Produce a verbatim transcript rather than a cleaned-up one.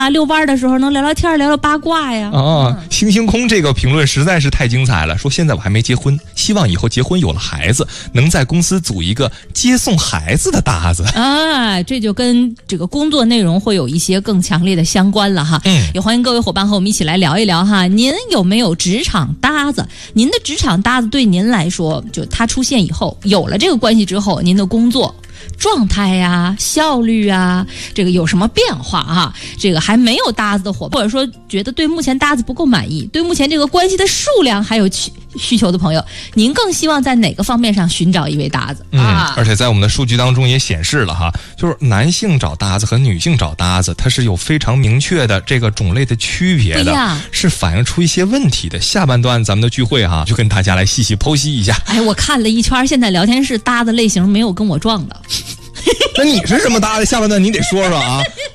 啊，遛弯的时候能聊聊天，聊聊八卦呀。 啊，嗯、星星空这个评论实在是太精彩了，说现在我还没结婚，希望以后结婚有了孩子，能在公司组一个接送孩子的搭子。 啊，这就跟这个工作内容会有一些更强烈的相关了哈。嗯，也欢迎各位伙伴和我们一起来聊一聊哈。您有没有职场搭子？您的职场搭子对您来说，就他出现以后，有了这个关系之后，您的工作状态呀、效率啊，这个有什么变化啊？这个还没有搭子的伙伴，或者说觉得对目前搭子不够满意，对目前这个关系的数量还有需求的朋友，您更希望在哪个方面上寻找一位搭子？ 嗯，啊、而且在我们的数据当中也显示了哈，就是男性找搭子和女性找搭子，它是有非常明确的这个种类的区别的，是反映出一些问题的。下半段咱们的聚会哈，就跟大家来细细剖析一下。 哎，我看了一圈，现在聊天室搭子类型没有跟我撞的。 那你是什么搭的？下半段你得说说啊。